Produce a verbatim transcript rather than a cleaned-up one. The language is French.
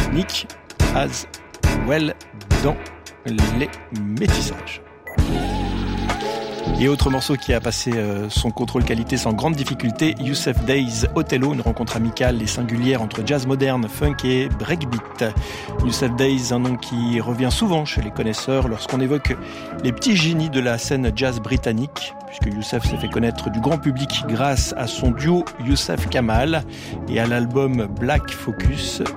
ethnique as well dans les métissages. Et autre morceau qui a passé euh, son contrôle qualité sans grande difficulté, Youssef Days, Othello, une rencontre amicale et singulière entre jazz moderne, funk et breakbeat. Youssef Days, un nom qui revient souvent chez les connaisseurs lorsqu'on évoque les petits génies de la scène jazz britannique, puisque Youssef s'est fait connaître du grand public grâce à son duo Youssef Kamal et à l'album Black Focus,